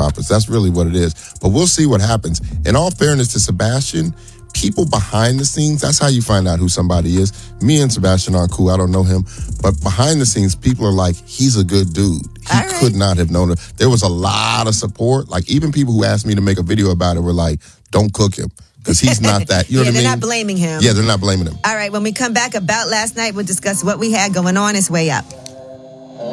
sharecroppers. That's really what it is. But we'll see what happens. In all fairness to Sebastian, people behind the scenes, that's how you find out who somebody is. Me and Sebastian aren't cool. I don't know him. But behind the scenes, people are like, he's a good dude. He could not have known it. There was a lot of support. Like, even people who asked me to make a video about it were like, don't cook him. Because he's not that, you know what I mean? They're not blaming him. Yeah, they're not blaming him. All right, when we come back about last night, we'll discuss what we had going on. It's Way Up.